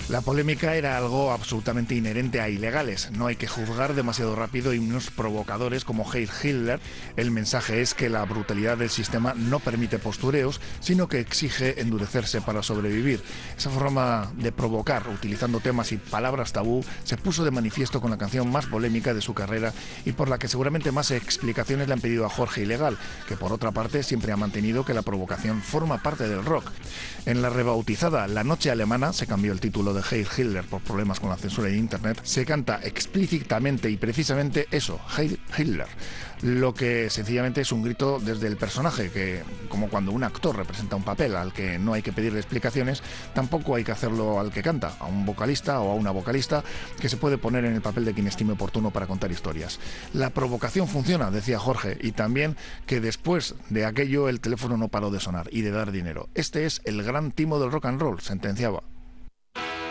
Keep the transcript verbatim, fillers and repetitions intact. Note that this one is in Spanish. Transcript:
La polémica era algo absolutamente inherente a ilegales. No hay que juzgar demasiado rápido himnos provocadores como Heil Hitler. El mensaje es que la brutalidad del sistema no permite postureos, sino que exige endurecerse para sobrevivir. Esa forma de provocar, utilizando temas y palabras tabú, se puso de manifiesto con la canción más polémica de su carrera y por la que seguramente más explicaciones le han pedido a Jorge Ilegal, que por otra parte siempre ha mantenido que la provocación forma parte del rock. En la rebautizada La Noche Alemana, se cambió el título de Heil Hitler por problemas con la censura de Internet, se canta explícitamente y precisamente eso, Heil Hitler, lo que sencillamente es un grito desde el personaje, que como cuando un actor representa un papel al que no hay que pedirle explicaciones, tampoco hay que hacerlo al que canta, a un vocalista o a una vocalista que se puede poner en el papel de quien estime oportuno para contar historias. La provocación funciona, decía Jorge, y también que después de aquello el teléfono no paró de sonar y de dar dinero. Este es el gran timo del rock and roll, sentenciaba.